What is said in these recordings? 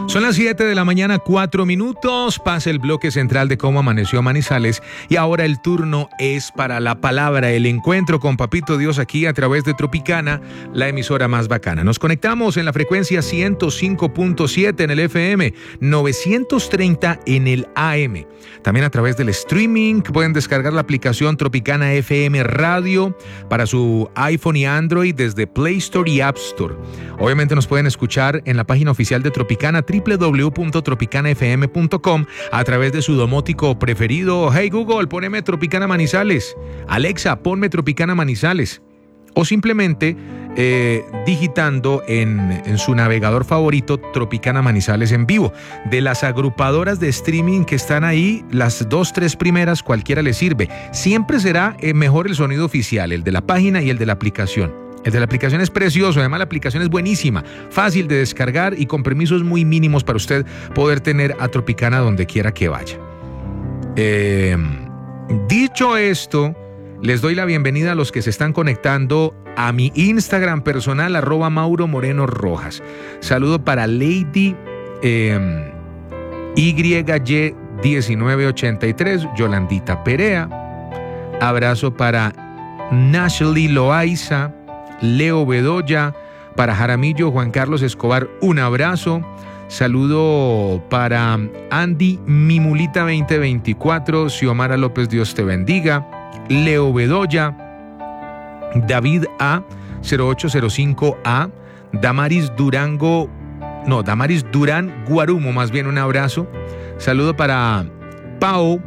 Son las 7 de la mañana, 4 minutos. Pasa el bloque central de cómo amaneció Manizales. Y ahora el turno es para la palabra, el encuentro con Papito Dios aquí a través de Tropicana, la emisora más bacana. Nos conectamos en la frecuencia 105.7 en el FM, 930 en el AM. También a través del streaming pueden descargar la aplicación Tropicana FM Radio para su iPhone y Android desde Play Store y App Store. Obviamente nos pueden escuchar en la página oficial de Tropicana, www.tropicanafm.com, a través de su domótico preferido. Hey Google, poneme Tropicana Manizales. Alexa, ponme Tropicana Manizales. O simplemente digitando en su navegador favorito Tropicana Manizales en vivo. De las agrupadoras de streaming que están ahí, las 2-3 primeras, cualquiera le sirve. Siempre será mejor el sonido oficial, el de la página y el de la aplicación. El de la aplicación es precioso, además la aplicación es buenísima, fácil de descargar y con permisos muy mínimos para usted poder tener a Tropicana donde quiera que vaya. Dicho esto, les doy la bienvenida a los que se están conectando a mi Instagram personal, @MauroMorenoRojas. Saludo para Lady YY1983, Yolandita Perea. Abrazo para Nashley Loaiza, Leo Bedoya, para Jaramillo Juan Carlos Escobar, un abrazo. Saludo para Andy Mimulita 2024, Xiomara López, Dios te bendiga, Leo Bedoya, David A 0805A, Damaris Durán Guarumo, más bien un abrazo. Saludo para Pau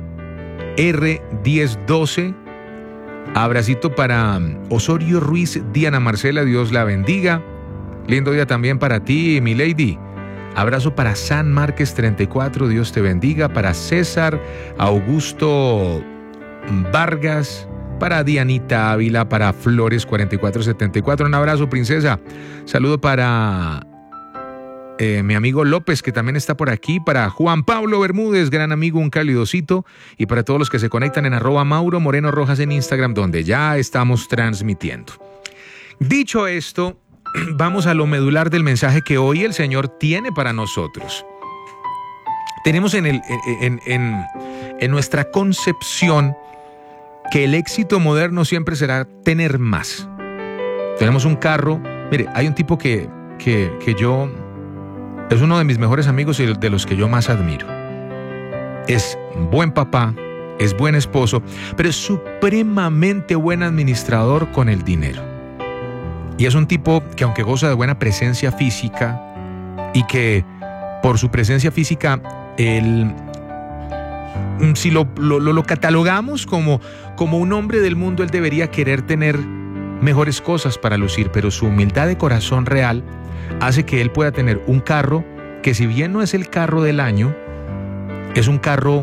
R1012. Abracito para Osorio Ruiz, Diana Marcela, Dios la bendiga. Lindo día también para ti, mi lady. Abrazo para San Márquez 34, Dios te bendiga. Para César Augusto Vargas, para Dianita Ávila, para Flores 4474. Un abrazo, princesa. Saludo para mi amigo López, que también está por aquí, para Juan Pablo Bermúdez, gran amigo, un calidosito, y para todos los que se conectan en @MauroMorenoRojas en Instagram, donde ya estamos transmitiendo. Dicho esto, vamos a lo medular del mensaje que hoy el Señor tiene para nosotros. Tenemos en nuestra concepción que el éxito moderno siempre será tener más. Tenemos un carro, mire, hay un tipo que yo... es uno de mis mejores amigos y de los que yo más admiro. Es buen papá, es buen esposo, pero es supremamente buen administrador con el dinero. Y es un tipo que, aunque goza de buena presencia física y que por su presencia física, él, si lo catalogamos como un hombre del mundo, él debería querer tener mejores cosas para lucir, pero su humildad de corazón real hace que él pueda tener un carro que, si bien no es el carro del año, es un carro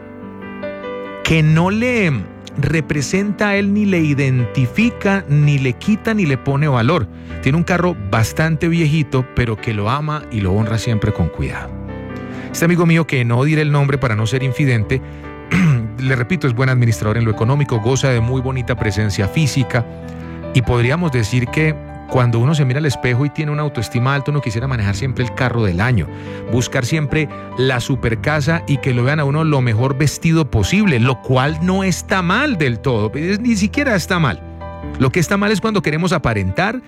que no le representa a él, ni le identifica, ni le quita, ni le pone valor. Tiene un carro bastante viejito, pero que lo ama y lo honra siempre con cuidado. Este amigo mío, que no diré el nombre para no ser infidente, le repito, es buen administrador en lo económico, goza de muy bonita presencia física, y podríamos decir que cuando uno se mira al espejo y tiene una autoestima alta, uno quisiera manejar siempre el carro del año, buscar siempre la super casa y que lo vean a uno lo mejor vestido posible, lo cual no está mal del todo, ni siquiera está mal. Lo que está mal es cuando queremos aparentar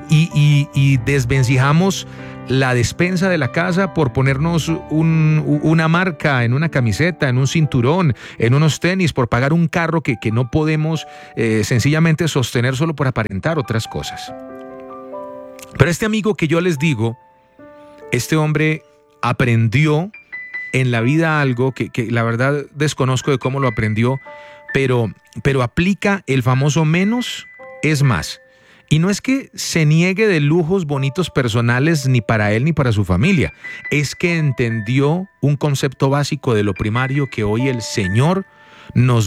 y desvencijamos la despensa de la casa por ponernos una marca en una camiseta, en un cinturón, en unos tenis, por pagar un carro que no podemos sencillamente sostener solo por aparentar otras cosas. Pero este amigo que yo les digo, este hombre aprendió en la vida algo que la verdad desconozco de cómo lo aprendió, pero aplica el famoso menos es más. Y no es que se niegue de lujos bonitos personales ni para él ni para su familia, es que entendió un concepto básico de lo primario que hoy el Señor nos